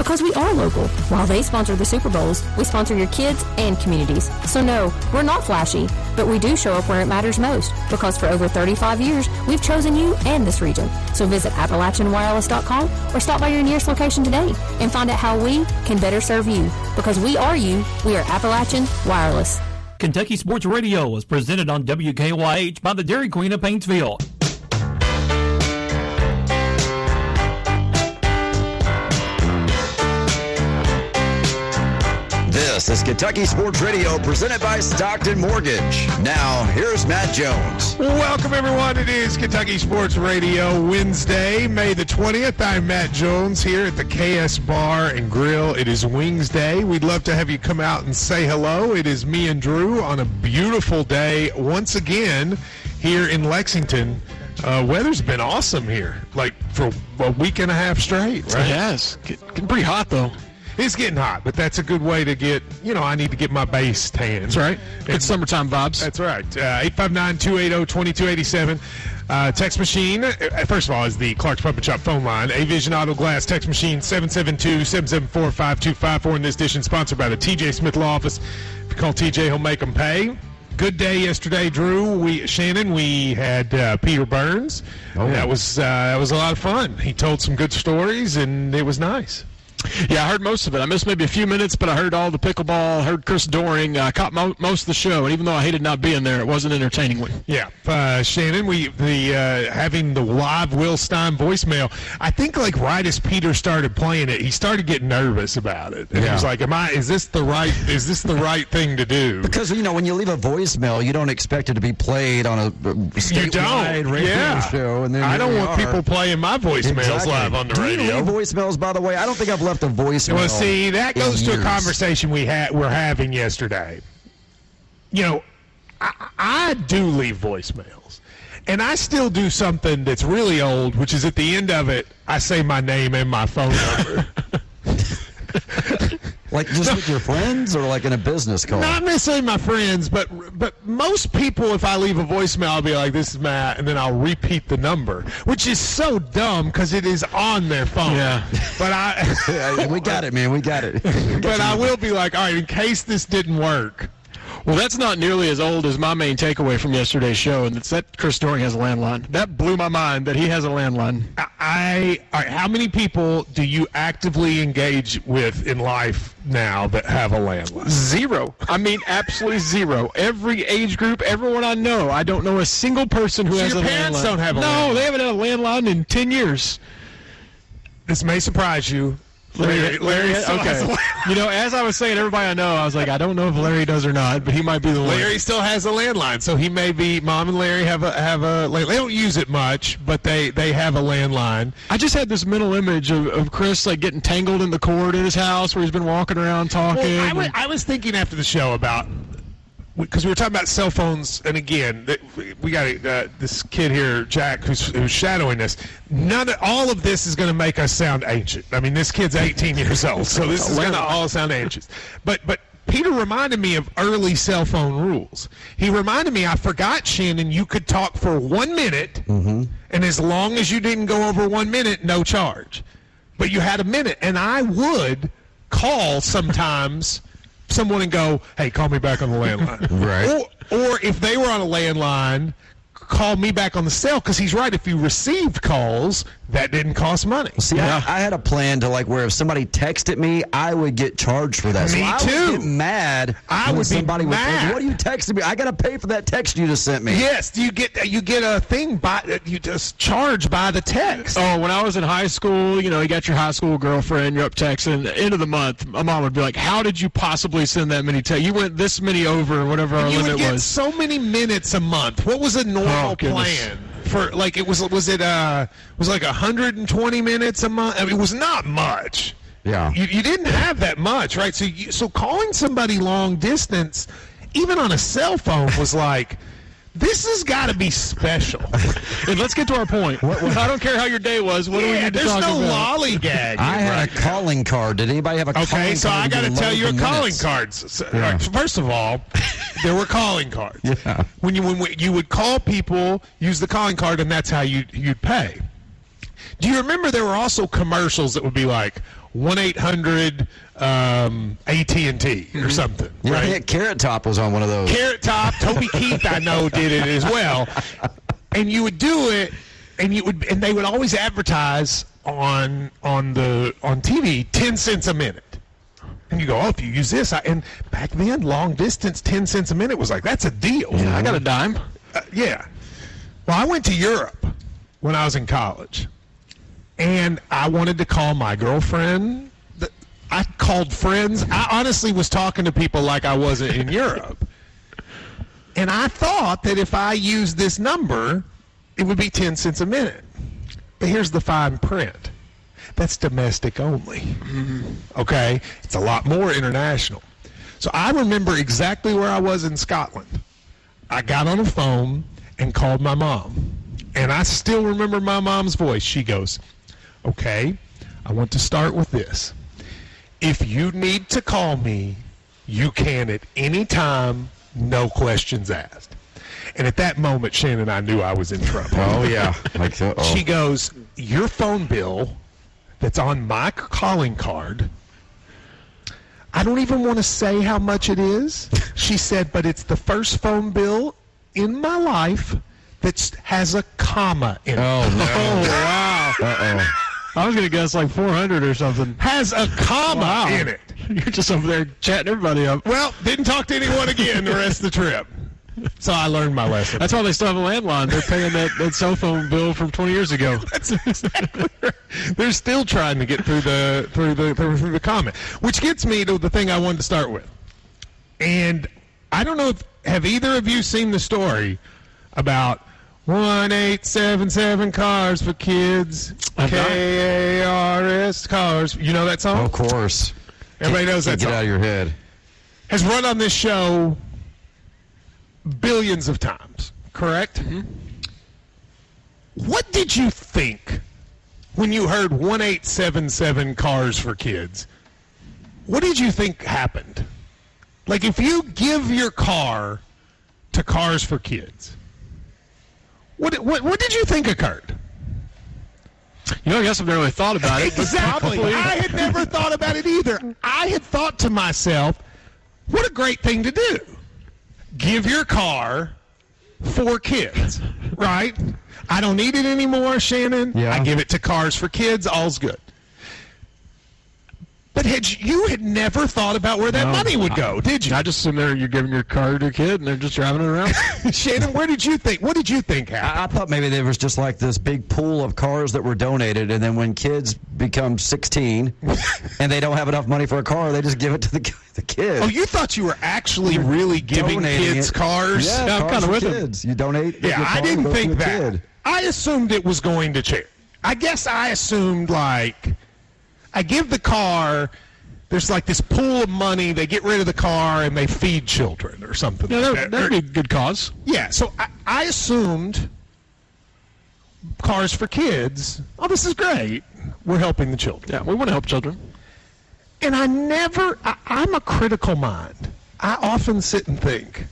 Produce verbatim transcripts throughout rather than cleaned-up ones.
Because we are local. While they sponsor the Super Bowls, we sponsor your kids and communities. So no, we're not flashy, but we do show up where it matters most. Because for over thirty-five years, we've chosen you and this region. So visit Appalachian Wireless dot com or stop by your nearest location today and find out how we can better serve you. Because we are you, we are Appalachian Wireless. Kentucky Sports Radio is presented on W K Y H by the Dairy Queen of Paintsville. This is Kentucky Sports Radio presented by Stockton Mortgage. Now, here's Matt Jones. Welcome, everyone. It is Kentucky Sports Radio Wednesday, May the twentieth. I'm Matt Jones here at the K S Bar and Grill. It is Wings Day. We'd love to have you come out and say hello. It is me and Drew on a beautiful day once again here in Lexington. Uh, weather's been awesome here, like for a week and a half straight, right? Yes. Getting pretty hot, though. It's getting hot, but that's a good way to get, you know, I need to get my base tan. That's right. Good summertime vibes. That's right. Uh, eight five nine, two eight zero, two two eight seven. Uh, text machine, uh, first of all, is the Clark's Puppet Shop phone line. A-Vision Auto Glass text machine, seven seven two, seven seven four, five two five four. In this edition, sponsored by the T J Smith Law Office. If you call T J, he'll make them pay. Good day yesterday, Drew. We Shannon, we had uh, Peter Burns. Oh. That was uh, that was a lot of fun. He told some good stories, and it was nice. Yeah, I heard most of it. I missed maybe a few minutes, but I heard all the pickleball, heard Chris Doring. I uh, caught mo- most of the show, and even though I hated not being there, it was an entertaining one. Yeah, uh, Shannon, we the uh, having the live Will Stein voicemail. I think like right as Peter started playing it, he started getting nervous about it. And yeah. He was like, "Am I? Is this the right? Is this the right thing to do?" Because you know, when you leave a voicemail, you don't expect it to be played on a statewide radio yeah. show. And then I don't want are. people playing my voicemails exactly. live on the do radio. Do you leave voicemails, by the way? I don't think I've left a voicemail. Well, see, that goes to years. a conversation we had we're having yesterday. You know, I, I do leave voicemails, and I still do something that's really old, which is at the end of it, I say my name and my phone number. Like just no, with your friends, or like in a business call? Not necessarily my friends, but but most people, if I leave a voicemail, I'll be like, "This is Matt," and then I'll repeat the number, which is so dumb because it is on their phone. Yeah. But I, yeah, we got it, man. We got it. But I will be like, all right, in case this didn't work. Well, that's not nearly as old as my main takeaway from yesterday's show, and it's that Chris Doring has a landline. That blew my mind that he has a landline. I, all right, how many people do you actively engage with in life now that have a landline? Zero. I mean, absolutely zero. Every age group, everyone I know. I don't know a single person who so has a landline. Your parents don't have a no, landline? No, they haven't had a landline in ten years. This may surprise you. Larry, Larry, Larry still okay. has a landline. You know, as I was saying, everybody I know, I was like, I don't know if Larry does or not, but he might be the one. Larry still has a landline, so he may be. Mom and Larry have a have a. They don't use it much, but they they have a landline. I just had this mental image of, of Chris like getting tangled in the cord in his house where he's been walking around talking. Well, I, was, I was thinking after the show about. Because we were talking about cell phones, and again, we got uh, this kid here, Jack, who's, who's shadowing us. None of, all of this is going to make us sound ancient. I mean, this kid's eighteen years old, so this is going to all sound ancient. But but Peter reminded me of early cell phone rules. He reminded me, I forgot, Shannon, you could talk for one minute, mm-hmm. and as long as you didn't go over one minute, no charge. But you had a minute, and I would call sometimes someone and go, hey, call me back on the landline. Right. Or, or if they were on a landline, call me back on the cell, because he's right. If you received calls, that didn't cost money. See, yeah. I, I had a plan to, like, where if somebody texted me, I would get charged for that. Me so I too. would get mad. I would somebody be mad. Would, what are you texting me? I got to pay for that text you just sent me. Yes, you get you get a thing by you just charge by the text. Oh, when I was in high school, you know, you got your high school girlfriend, you're up texting. End of the month, my mom would be like, "How did you possibly send that many texts? You went this many over, or whatever our you limit would get was." So many minutes a month. What was a normal oh, plan? For like it was was it uh was like one hundred twenty minutes a month? I mean, it was not much. Yeah. You, you didn't have that much, right? So you, so calling somebody long distance, even on a cell phone, was like, this has got to be special. And let's get to our point. What, what, I don't care how your day was. What yeah, do we need to talk there's no about? lollygag. I had right? a calling card. Did anybody have a okay, calling so card? Okay, so I got to tell you a calling minutes? cards. So, yeah. right, first of all, there were calling cards. Yeah. When you when we, you would call people, use the calling card, and that's how you you'd pay. Do you remember there were also commercials that would be like, one eight hundred um, A T and T or something. Yeah, right? I think Carrot Top was on one of those. Carrot Top, Toby Keith, I know, did it as well. And you would do it, and you would, and they would always advertise on on the on T V ten cents a minute. And you go, oh, if you use this, I, and back then, long distance, ten cents a minute was like, that's a deal. Yeah, I got a dime. Uh, yeah. Well, I went to Europe when I was in college, and I wanted to call my girlfriend. I called friends. I honestly was talking to people like I wasn't in Europe. And I thought that if I used this number, it would be ten cents a minute. But here's the fine print. That's domestic only. Mm-hmm. Okay? It's a lot more international. So I remember exactly where I was in Scotland. I got on a phone and called my mom. And I still remember my mom's voice. She goes, okay, I want to start with this. If you need to call me, you can at any time, no questions asked. And at that moment, Shannon, I knew I was in trouble. Oh, yeah. Like, uh-oh. She goes, your phone bill that's on my calling card, I don't even want to say how much it is. She said, but it's the first phone bill in my life that has a comma in it. Oh, no. Oh, wow. Uh-oh. I was going to guess like four hundred or something. Has a comma Wow. in it. You're just over there chatting everybody up. Well, didn't talk to anyone again the rest of the trip. So I learned my lesson. That's why they still have a landline. They're paying that, that cell phone bill from twenty years ago. That's exactly right. They're still trying to get through the through the through the comment, which gets me to the thing I wanted to start with. And I don't know if have either of you seen the story about one eight seven seven Cars for Kids, K A R S Cars. You know that song? Of course. Everybody knows that Get song. out of your head. Has run on this show billions of times, correct? Mm-hmm. What did you think when you heard one eight seven seven Cars for Kids? What did you think happened? Like, if you give your car to Cars for Kids, what what, what did you think occurred? You know, I guess I've never really thought about it. Exactly. Probably. I had never thought about it either. I had thought to myself, what a great thing to do. Give your car for kids, right? I don't need it anymore, Shannon. Yeah. I give it to Cars for Kids. All's good. But had you, you had never thought about where that No, money would go, did you? I just assume there you're giving your car to a kid and they're just driving it around. Shannon, where did you think? What did you think happened? I, I thought maybe there was just like this big pool of cars that were donated, and then when kids become sixteen and they don't have enough money for a car, they just give it to the the kids. Oh, you thought you were actually really giving Donating kids it. cars? Yeah, Yeah, I'm cars kinda for with them. kids. You donate. Yeah, your I car didn't goes to think a that. kid. I assumed it was going to charity. I guess I assumed, like, I give the car, there's like this pool of money, they get rid of the car, and they feed children or something Yeah, like that, that. that'd be a good cause. Yeah, so I, I assumed Cars for Kids, oh, this is great. We're helping the children. Yeah, we want to help children. And I never, I, I'm a critical mind. I often sit and think,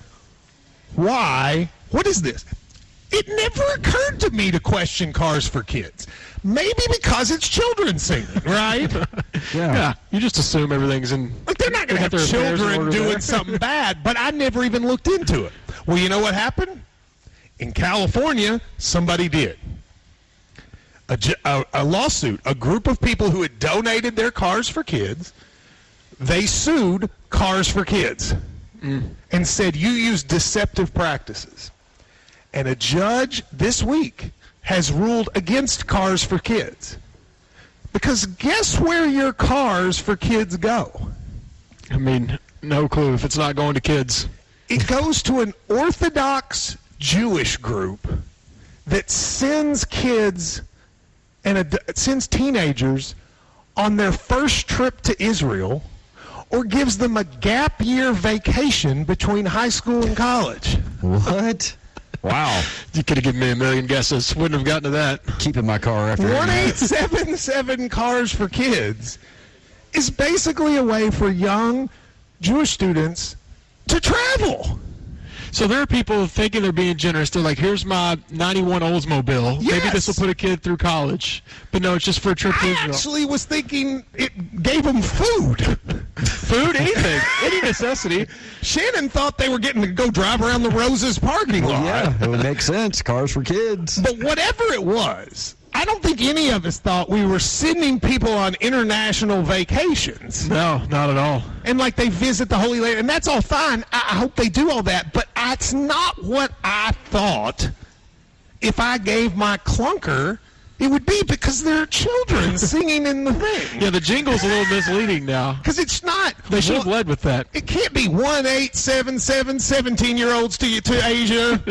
why, what is this? It never occurred to me to question Cars for Kids. Maybe because it's children singing, right? Yeah. Yeah, you just assume everything's in. Like, they're not going to They got have their affairs in children order doing there. something bad, but I never even looked into it. Well, you know what happened? In California, somebody did. A, ju- a, a lawsuit, a group of people who had donated their cars for kids, they sued Cars for Kids mm. and said, you use deceptive practices. And a judge this week has ruled against Cars for Kids. Because guess where your Cars for Kids go? I mean, no clue if it's not going to kids. It goes to an Orthodox Jewish group that sends kids and ad- sends teenagers on their first trip to Israel, or gives them a gap year vacation between high school and college. What? Wow. You could have given me a million guesses. Wouldn't have gotten to that. Keeping my car after one eight seven seven Cars for Kids is basically a way for young Jewish students to travel. So there are people thinking they're being generous. They're like, here's my ninety-one Oldsmobile. Yes. Maybe this will put a kid through college. But no, it's just for a trip to I Israel. actually was thinking it gave them food. Food, anything, any necessity. Shannon thought they were getting to go drive around the Roses parking lot. Yeah, it would make sense. Cars for kids. But whatever it was, I don't think any of us thought we were sending people on international vacations. No, not at all. And like they visit the Holy Land, and that's all fine. I, I hope they do all that, but that's not what I thought. If I gave my clunker, it would be because there are children singing in the thing. Yeah, the jingle's a little misleading now. Because it's not. They should have one- led with that. It can't be one eight seven seven seventeen-year-olds to to Asia.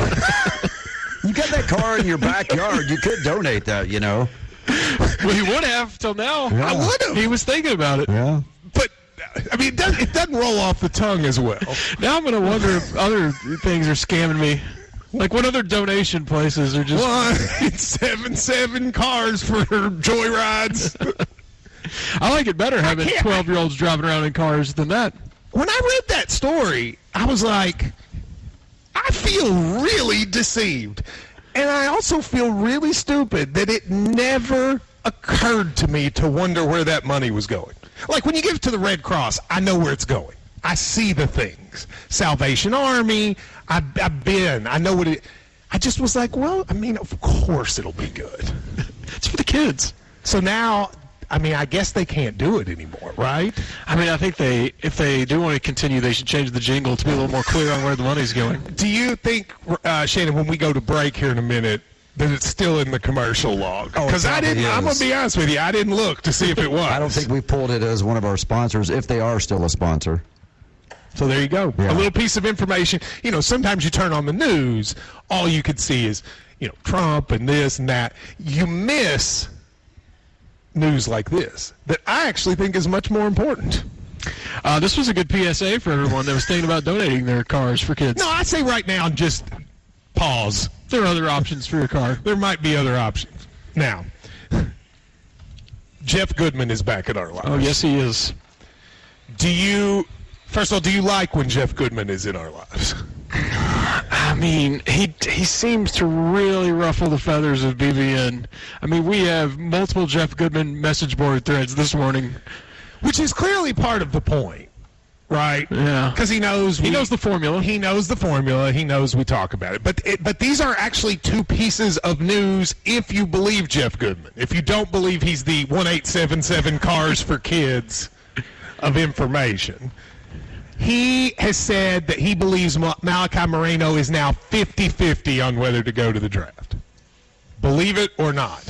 You got that car in your backyard. You could donate that, you know. Well, he would have till now. Yeah. I would have. He was thinking about it. Yeah. But, I mean, it doesn't, it doesn't roll off the tongue as well. Now I'm going to wonder if other things are scamming me. Like what other donation places are just... One seven seven cars for joyrides. I like it better having can't- twelve-year-olds driving around in cars than that. When I read that story, I was like, I feel really deceived. And I also feel really stupid that it never occurred to me to wonder where that money was going. Like when you give it to the Red Cross, I know where it's going. I see the things. Salvation Army, I've, I've been. I know what it... I just was like, well, I mean, of course it'll be good. It's for the kids. So now, I mean, I guess they can't do it anymore, right? I mean, I think they, if they do want to continue, they should change the jingle to be a little more clear on where the money's going. Do you think, uh, Shannon, when we go to break here in a minute, that it's still in the commercial log? Oh, it Because I probably didn't. I'm gonna is. be honest with you. I didn't look to see if it was. I don't think we pulled it as one of our sponsors, if they are still a sponsor. So there you go. Yeah. A little piece of information. You know, sometimes you turn on the news, all you could see is, you know, Trump and this and that. You miss news like this that I actually think is much more important. Uh, this was a good P S A for everyone that was thinking about donating their cars for kids. No, I say right now, just pause. There are other options for your car. There might be other options. Now, Jeff Goodman is back in our lives. Oh, yes, he is. Do you, first of all, do you like when Jeff Goodman is in our lives? I mean, he he seems to really ruffle the feathers of B B N. I mean, we have multiple Jeff Goodman message board threads this morning. Which is clearly part of the point, right? Yeah. Because he knows He we- knows the formula. He knows the formula. He knows we talk about it. But it, but these are actually two pieces of news if you believe Jeff Goodman. If you don't believe he's the one eight seven seven Cars for Kids of information. He has said that he believes Ma- Malachi Moreno is now fifty-fifty on whether to go to the draft. Believe it or not.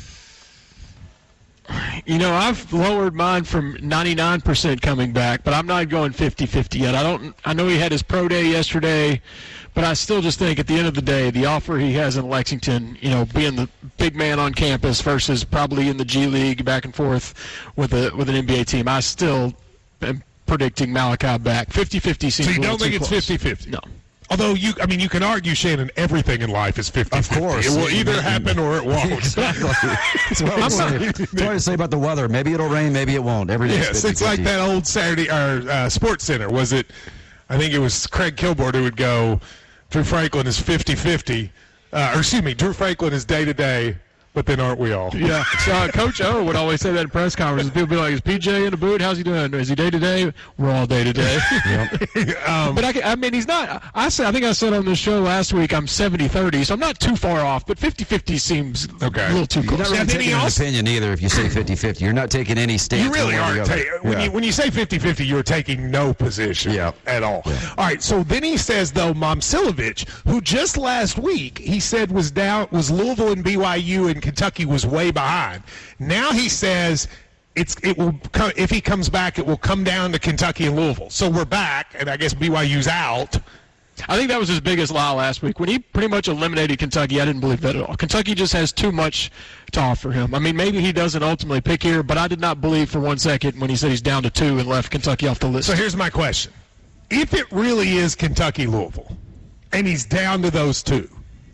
You know, I've lowered mine from ninety-nine percent coming back, but I'm not going fifty-fifty yet. I don't. I know he had his pro day yesterday, but I still just think at the end of the day, the offer he has in Lexington, you know, being the big man on campus versus probably in the G League back and forth with a with an N B A team, I still am predicting Malachi back. fifty-fifty seems So you a little don't think too it's close. fifty-fifty? No. Although, you, I mean, you can argue, Shannon, everything in life is fifty-fifty. Of course. It will either happen or it won't. Exactly. That's what I say. That's what I say about the weather. Maybe it'll rain, maybe it won't. Every day. Yes, it's like that old Saturday or uh, Sports Center. Was it? I think it was Craig Kilborn who would go. Drew Franklin is fifty-fifty. Uh, or excuse me, Drew Franklin is day to day. But then aren't we all? Yeah. So uh, Coach O would always say that in press conferences. People would be like, "Is P J in the boot? How's he doing? Is he day to day? We're all day to day." um, But I, can- I mean, he's not. I said. I think I said on the show last week I'm seventy thirty, so I'm not too far off. But fifty-fifty seems Okay. a little too You're close. not really Now, then taking he an also- opinion either if you say fifty-fifty. You're not taking any stance. You really one way or aren't. the Ta- other. when, Yeah. you, when you say fifty-fifty, you're taking no position Yeah. at all. All right, so then he says, though, Momcilovic, who just last week he said was down, was Louisville and B Y U and Kentucky was way behind. Now he says it's it will come, if he comes back, it will come down to Kentucky and Louisville. So we're back, and I guess B Y U's out. I think that was his biggest lie last week. When he pretty much eliminated Kentucky, I didn't believe that at all. Kentucky just has too much to offer him. I mean, maybe he doesn't ultimately pick here, but I did not believe for one second when he said he's down to two and left Kentucky off the list. So here's my question. If it really is Kentucky-Louisville, and he's down to those two,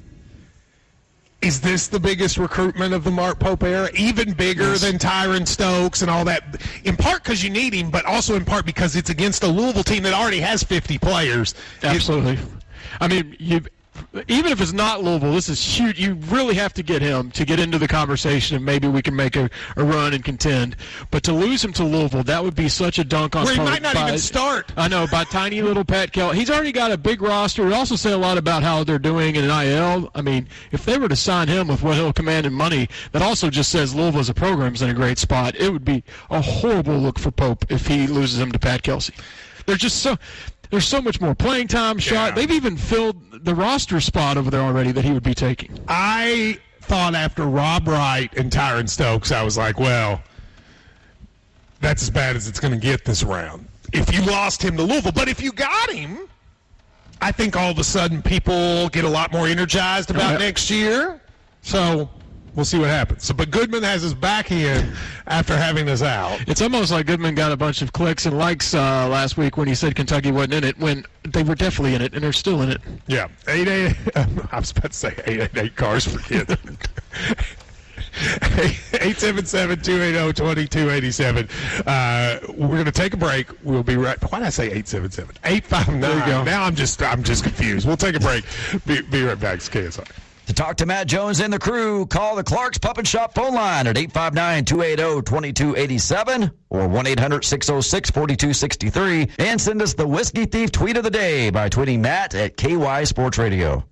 is this the biggest recruitment of the Mark Pope era? Even bigger Yes. than Tyron Stokes and all that? In part because you need him, but also in part because it's against a Louisville team that already has fifty players. It- Absolutely. I mean, you. Even if it's not Louisville, this is huge. You really have to get him to get into the conversation, and maybe we can make a, a run and contend. But to lose him to Louisville, that would be such a dunk on. Where he Pope might not by, even start. I know, by tiny little Pat Kelly. He's already got a big roster. We also say a lot about how they're doing in N I L. I mean, if they were to sign him with what he'll command in money, that also just says Louisville as a program's in a great spot. It would be a horrible look for Pope if he loses him to Pat Kelsey. They're just so. There's so much more playing time shot. Yeah. They've even filled the roster spot over there already that he would be taking. I thought after Rob Wright and Tyron Stokes, I was like, well, that's as bad as it's going to get this round. If you lost him to Louisville. But if you got him, I think all of a sudden people get a lot more energized about Oh, yeah. next year. So we'll see what happens. So, but Goodman has his back in after having us out. It's almost like Goodman got a bunch of clicks and likes uh, last week when he said Kentucky wasn't in it, when they were definitely in it, and they're still in it. Yeah. eight eight I was about to say eight eight eight cars for kids. eight seven seven, two eight zero, two two eight seven. Uh, we're going to take a break. We'll be right. Why did I say eight seven seven? eight five nine. There you go. Now I'm just I'm just confused. We'll take a break. Be, be right back. It's K S R. To talk to Matt Jones and the crew, call the Clark's Puppet Shop phone line at eight five nine, two eight zero, two two eight seven or one eight hundred, six oh six, four two six three, and send us the Whiskey Thief tweet of the day by tweeting Matt at K Y Sports Radio.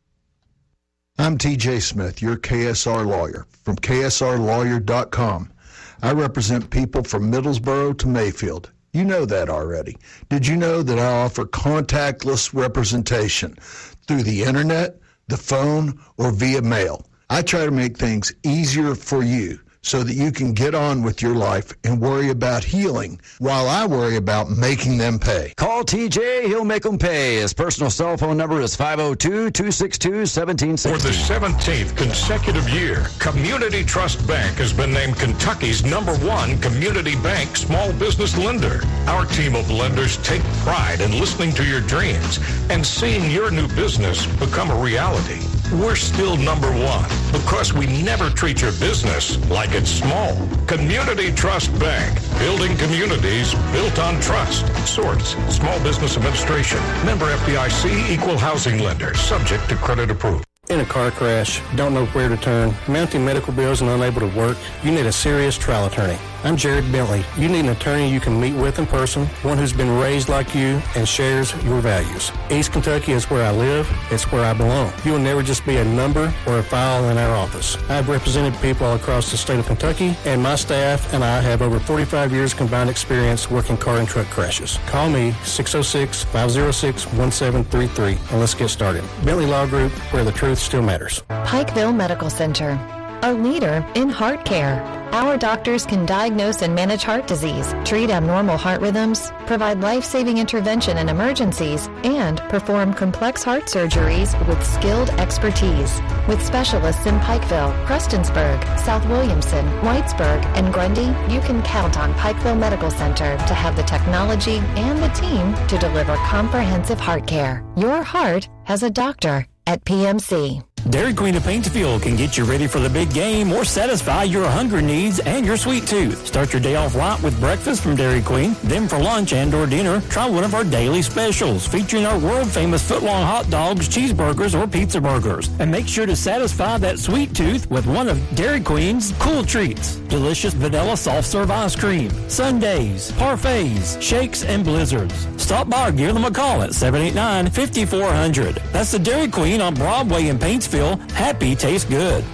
I'm T J Smith, your K S R lawyer from K S R lawyer dot com. I represent people from Middlesboro to Mayfield. You know that already. Did you know that I offer contactless representation through the internet, the phone, or via mail? I try to make things easier for you so that you can get on with your life and worry about healing while I worry about making them pay. Call T J, he'll make them pay. His personal cell phone number is five oh two, two six two, one seven six For the zero. seventeenth consecutive year, Community Trust Bank has been named Kentucky's number one community bank small business lender. Our team of lenders take pride in listening to your dreams and seeing your new business become a reality. We're still number one because we never treat your business like it's small. Community Trust Bank, building communities built on trust. Source, Small Business Administration. Member F D I C, Equal Housing Lender, subject to credit approval. In a car crash, don't know where to turn, mounting medical bills and unable to work, you need a serious trial attorney. I'm Jared Bentley. You need an attorney you can meet with in person, one who's been raised like you and shares your values. East Kentucky is where I live. It's where I belong. You will never just be a number or a file in our office. I've represented people all across the state of Kentucky, and my staff and I have over forty-five years combined experience working car and truck crashes. Call me, six oh six, five oh six, one seven three three, and let's get started. Bentley Law Group, where the truth still matters. Pikeville Medical Center, a leader in heart care. Our doctors can diagnose and manage heart disease, treat abnormal heart rhythms, provide life-saving intervention in emergencies, and perform complex heart surgeries with skilled expertise. With specialists in Pikeville, Prestonsburg, South Williamson, Whitesburg, and Grundy, you can count on Pikeville Medical Center to have the technology and the team to deliver comprehensive heart care. Your heart has a doctor at P M C. Dairy Queen of Paintsville can get you ready for the big game or satisfy your hunger needs and your sweet tooth. Start your day off right with breakfast from Dairy Queen. Then for lunch and or dinner, try one of our daily specials featuring our world-famous footlong hot dogs, cheeseburgers, or pizza burgers. And make sure to satisfy that sweet tooth with one of Dairy Queen's cool treats. Delicious vanilla soft-serve ice cream, sundaes, parfaits, shakes, and blizzards. Stop by or give them a call at seven eight nine, five four zero zero. That's the Dairy Queen on Broadway in Paintsville. Happy tastes good.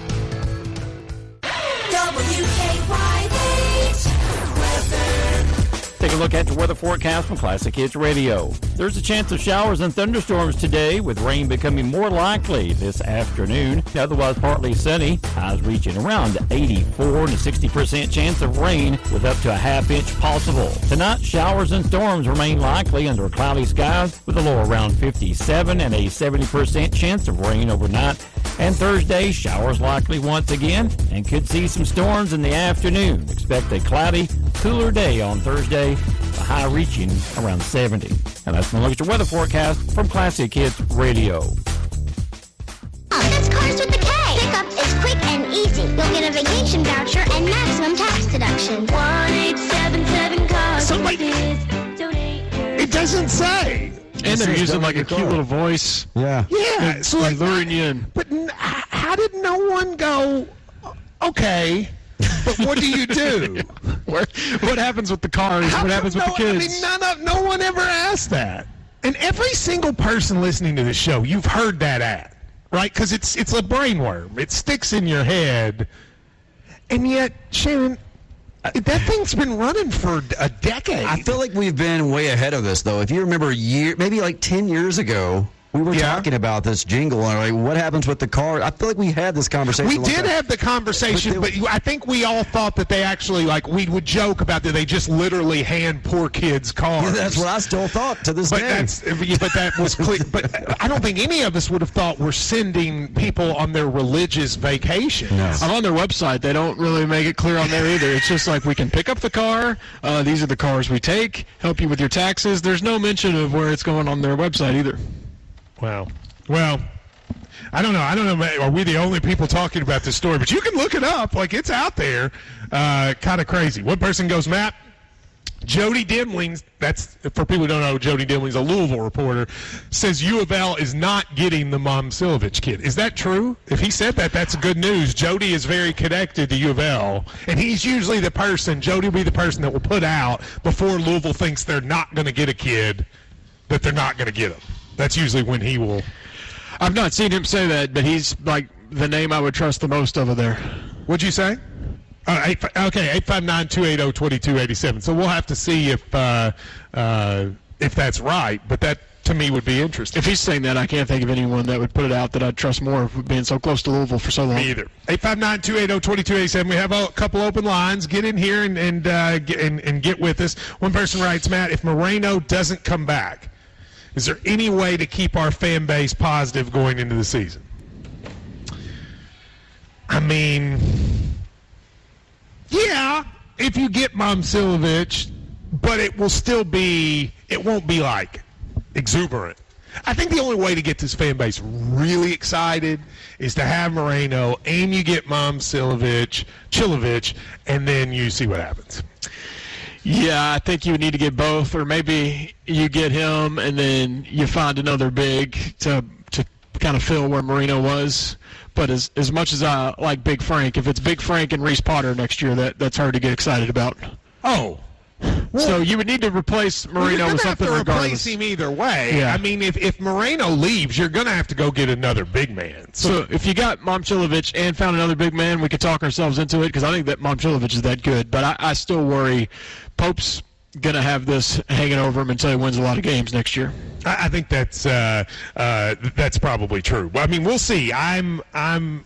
W K Y H weather. Take a look at your weather forecast from Classic Hits Radio. There's a chance of showers and thunderstorms today, with rain becoming more likely this afternoon. Otherwise partly sunny. Highs reaching around eighty-four and a sixty percent chance of rain, with up to a half inch possible. Tonight, showers and storms remain likely under cloudy skies, with a low around fifty-seven and a seventy percent chance of rain overnight. And Thursday, showers likely once again, and could see some storms in the afternoon. Expect a cloudy, cooler day on Thursday, a high reaching around seventy. And that's my look at your weather forecast from Classic Hits Radio. Oh, that's Cars with the K. Pickup is quick and easy. You'll get a vacation voucher and maximum tax deduction. one eight seven seven cars. Somebody- Donate your It doesn't say. And they're using like a cute little voice. Yeah. Yeah. It's So like like, luring you in. but n- h- how did no one go, okay, but what do you do? Where, what happens with the cars? How what come happens with no, the kids? I mean, none of, no one ever asked that. And every single person listening to the show, you've heard that ad, right? Because it's it's a brainworm. It sticks in your head. And yet, Shannon, that thing's been running for a decade. I feel like we've been way ahead of this, though. If you remember, a year, maybe like ten years ago, we were Yeah. talking about this jingle and like, what happens with the car? I feel like we had this conversation. We a long did time. have the conversation, But but, I think we all thought that they actually, like, we would joke about that they just literally hand poor kids cars. Yeah, that's what I still thought to this But day. that's, yeah, but that was clear. But I don't think any of us would have thought we're sending people on their religious vacation. No. I'm on their website. They don't really make it clear on there either. It's just like we can pick up the car. Uh, these are the cars we take. Help you with your taxes. There's no mention of where it's going on their website either. Wow. Well, I don't know. I don't know. Are we the only people talking about this story? But you can look it up. Like, it's out there. Uh, kind of crazy. One person goes, Matt, Jody Demlings, that's, for people who don't know, Jody Demlings, a Louisville reporter, says U of L is not getting the Momcilovic kid. Is that true? If he said that, that's good news. Jody is very connected to U of L, and he's usually the person, Jody will be the person that will put out before Louisville thinks they're not going to get a kid, that they're not going to get him. That's usually when he will. I've not seen him say that, but he's like the name I would trust the most over there. What'd you say? Uh, eight, okay, eight five nine, two eight zero, two two eight seven. So we'll have to see if uh, uh, if that's right, but that, to me, would be interesting. If he's saying that, I can't think of anyone that would put it out that I'd trust more of being so close to Louisville for so long. Me either. eight five nine, two eight zero, two two eight seven. We have a couple open lines. Get in here and and, uh, get, and and get with us. One person writes, Matt, if Moreno doesn't come back, is there any way to keep our fan base positive going into the season? I mean, yeah, if you get Momcilovic, but it will still be, it won't be like exuberant. I think the only way to get this fan base really excited is to have Moreno and you get Momcilovic, Chilovich, and then you see what happens. Yeah, I think you would need to get both, or maybe you get him and then you find another big to to kind of fill where Moreno was. But as as much as I like Big Frank, if it's Big Frank and Reese Potter next year, that that's hard to get excited about. Oh. Well, so you would need to replace Moreno well, with you're something gonna have to regardless. replace him either way. Yeah. I mean, if, if Moreno leaves, you're going to have to go get another big man. So, so if you got Momcilovic and found another big man, we could talk ourselves into it because I think that Momcilovic is that good. But I, I still worry Pope's going to have this hanging over him until he wins a lot of games next year. I, I think that's uh, uh, that's probably true. I mean, we'll see. I'm I'm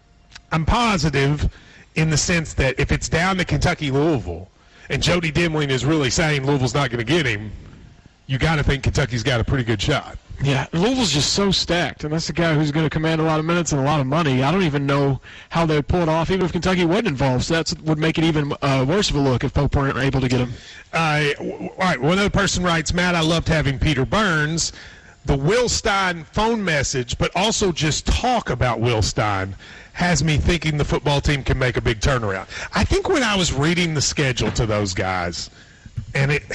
I'm positive in the sense that if it's down to Kentucky Louisville, and Jody Demling is really saying Louisville's not going to get him, you got to think Kentucky's got a pretty good shot. Yeah, Louisville's just so stacked, and that's the guy who's going to command a lot of minutes and a lot of money. I don't even know how they would pull it off, even if Kentucky wasn't involved. So that would make it even uh, worse of a look if Pope weren't able to get him. Uh, all right, one other person writes, Matt, I loved having Peter Burns. The Will Stein phone message, but also just talk about Will Stein, has me thinking the football team can make a big turnaround. I think when I was reading the schedule to those guys, and it,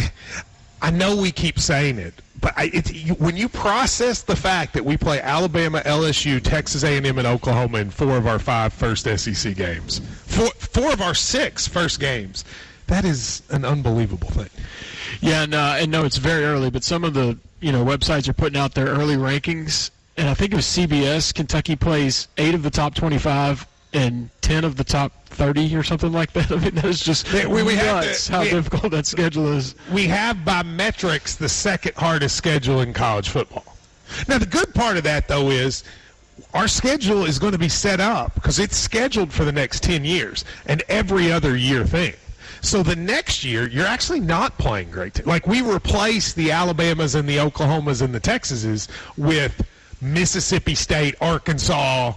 I know we keep saying it, but I, it, you, when you process the fact that we play Alabama, L S U, Texas A and M, and Oklahoma in four of our five first S E C games, four, four of our six first games, that is an unbelievable thing. Yeah, and, uh, and no, it's very early, but some of the you know websites are putting out their early rankings, and I think it was C B S. Kentucky plays eight of the top twenty-five and ten of the top thirty or something like that. I mean, that is just we, we nuts to, how we, difficult that schedule is. We have, by metrics, the second hardest schedule in college football. Now, the good part of that, though, is our schedule is going to be set up because it's scheduled for the next ten years, and every other year thing. So the next year, you're actually not playing great. T- like, we replace the Alabamas and the Oklahomas and the Texases with Mississippi State, Arkansas,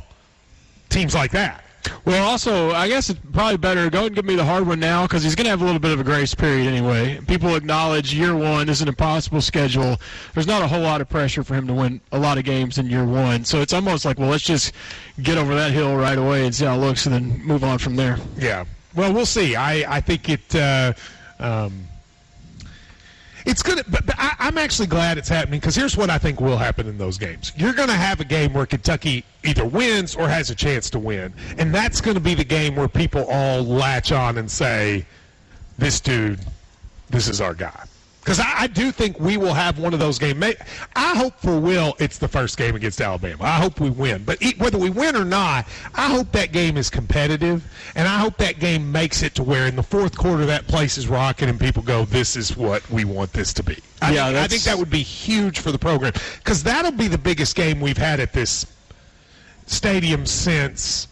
teams like that. Well, also, I guess it's probably better go ahead and give me the hard one now because he's going to have a little bit of a grace period anyway. People acknowledge year one is an impossible schedule. There's not a whole lot of pressure for him to win a lot of games in year one. So it's almost like, well, let's just get over that hill right away and see how it looks and then move on from there. Yeah. Well, we'll see. I, I think it uh, um, It's gonna, but, but I, I'm actually glad it's happening because here's what I think will happen in those games. You're going to have a game where Kentucky either wins or has a chance to win, and that's going to be the game where people all latch on and say, "This dude, this is our guy." Because I, I do think we will have one of those games. I hope for Will it's the first game against Alabama. I hope we win. But whether we win or not, I hope that game is competitive, and I hope that game makes it to where in the fourth quarter that place is rocking and people go, this is what we want this to be. I, yeah, think, I think that would be huge for the program because that'll be the biggest game we've had at this stadium since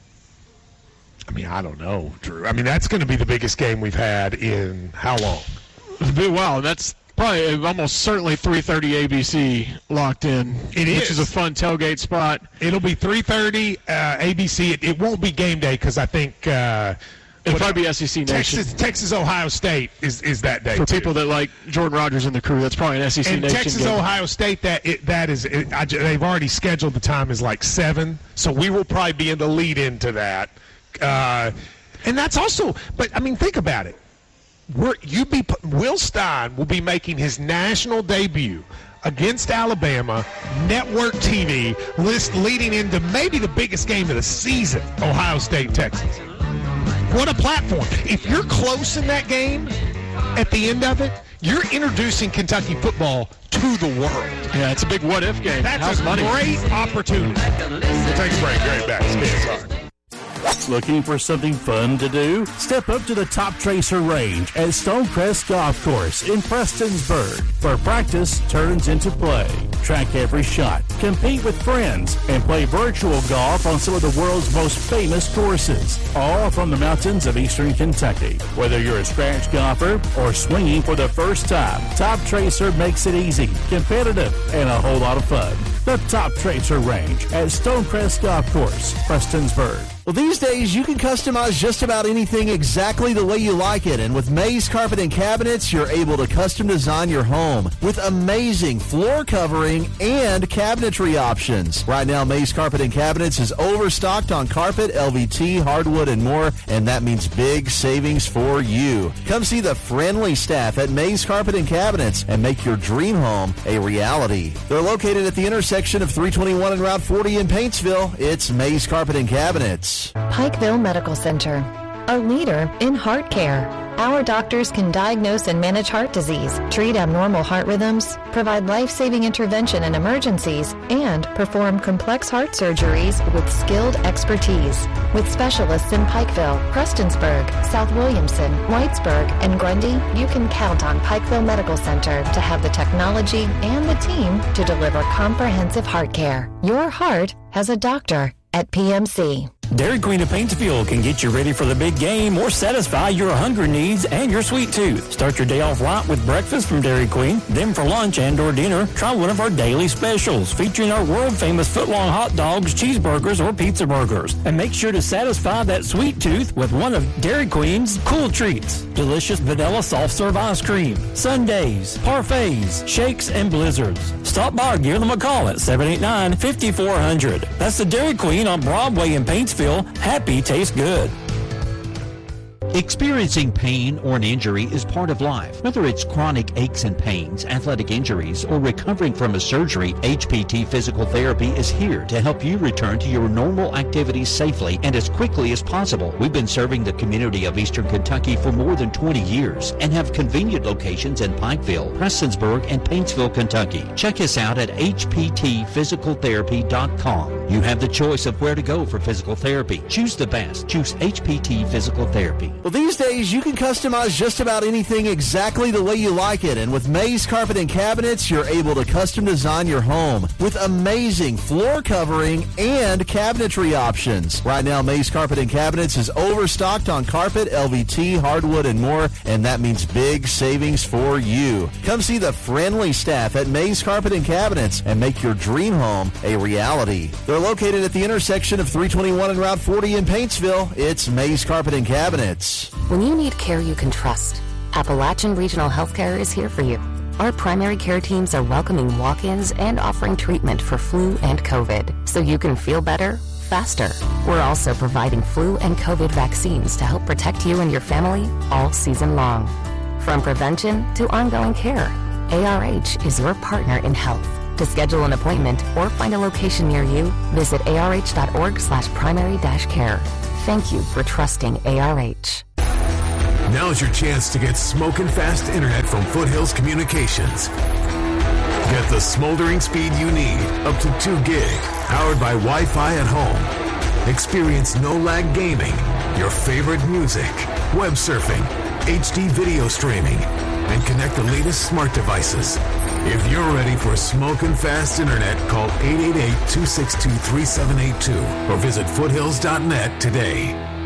– I mean, I don't know, Drew. I mean, that's going to be the biggest game we've had in how long? Wow, that's probably almost certainly three thirty A B C locked in. It is. Which is a fun tailgate spot. It'll be three thirty uh, A B C. It, it won't be game day because I think uh, it'll probably be S E C Nation. Texas, Texas, Ohio State is, is that day for too. people that like Jordan Rogers and the crew. That's probably an S E C and Nation. Texas, game. Ohio State. That it, that is. It, I, they've already scheduled the time is like seven, so we will probably be in the lead into that. Uh, and that's also. But I mean, think about it. We're, you be Will Stein will be making his national debut against Alabama, network T V, list leading into maybe the biggest game of the season, Ohio State, Texas. What a platform. If you're close in that game at the end of it, you're introducing Kentucky football to the world. Yeah, it's a big what-if game. That's How's a money? great opportunity. We'll take a break. Right back. It's Looking for something fun to do? Step up to the Top Tracer range at Stonecrest Golf Course in Prestonsburg, where practice turns into play. Track every shot, compete with friends, and play virtual golf on some of the world's most famous courses, all from the mountains of eastern Kentucky. Whether you're a scratch golfer or swinging for the first time, Top Tracer makes it easy, competitive, and a whole lot of fun. The Top Tracer range at Stonecrest Golf Course, Prestonsburg. Well, these days, you can customize just about anything exactly the way you like it. And with Mays Carpet and Cabinets, you're able to custom design your home with amazing floor covering and cabinetry options. Right now, Mays Carpet and Cabinets is overstocked on carpet, L V T, hardwood, and more, and that means big savings for you. Come see the friendly staff at Mays Carpet and Cabinets and make your dream home a reality. They're located at the intersection of three twenty-one and Route forty in Paintsville. It's Mays Carpet and Cabinets. Pikeville Medical Center, a leader in heart care. Our doctors can diagnose and manage heart disease, treat abnormal heart rhythms, provide life-saving intervention in emergencies, and perform complex heart surgeries with skilled expertise. With specialists in Pikeville, Prestonsburg, South Williamson, Whitesburg, and Grundy, you can count on Pikeville Medical Center to have the technology and the team to deliver comprehensive heart care. Your heart has a doctor at P M C. Dairy Queen of Paintsville can get you ready for the big game or satisfy your hunger needs and your sweet tooth. Start your day off right with breakfast from Dairy Queen. Then for lunch and or dinner, try one of our daily specials featuring our world-famous footlong hot dogs, cheeseburgers, or pizza burgers. And make sure to satisfy that sweet tooth with one of Dairy Queen's cool treats. Delicious vanilla soft-serve ice cream, sundaes, parfaits, shakes, and blizzards. Stop by or give them a call at seven eight nine, five four zero zero. That's the Dairy Queen on Broadway in Paintsville. Happy tastes good. Experiencing pain or an injury is part of life. Whether it's chronic aches and pains, athletic injuries, or recovering from a surgery, H P T Physical Therapy is here to help you return to your normal activities safely and as quickly as possible. We've been serving the community of Eastern Kentucky for more than twenty years and have convenient locations in Pikeville, Prestonsburg, and Paintsville, Kentucky. Check us out at H P T physical therapy dot com. You have the choice of where to go for physical therapy. Choose the best. Choose H P T Physical Therapy. Well, these days, you can customize just about anything exactly the way you like it. And with Mays Carpet and Cabinets, you're able to custom design your home with amazing floor covering and cabinetry options. Right now, Mays Carpet and Cabinets is overstocked on carpet, L V T, hardwood, and more, and that means big savings for you. Come see the friendly staff at Mays Carpet and Cabinets and make your dream home a reality. They're located at the intersection of three twenty-one and Route forty in Paintsville. It's Mays Carpet and Cabinets. When you need care you can trust, Appalachian Regional Healthcare is here for you. Our primary care teams are welcoming walk-ins and offering treatment for flu and COVID, so you can feel better faster. We're also providing flu and COVID vaccines to help protect you and your family all season long. From prevention to ongoing care, A R H is your partner in health. To schedule an appointment or find a location near you, visit arh.org slash primary dash care. Thank you for trusting A R H. Now's your chance to get smoking fast internet from Foothills Communications. Get the smoldering speed you need, up to two gig, powered by Wi-Fi at home. Experience no-lag gaming, your favorite music, web surfing, H D video streaming, and connect the latest smart devices. If you're ready for smoking fast internet, call eight eight eight, two six two, three seven eight two or visit foothills dot net today.